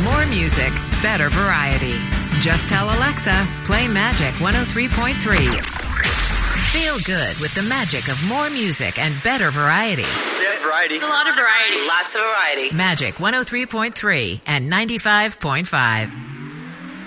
More music, better variety. Just tell Alexa, play Magic 103.3. Feel good with the magic of more music and better variety. Yeah, variety. A lot of variety. Lots of variety. Magic 103.3 and 95.5.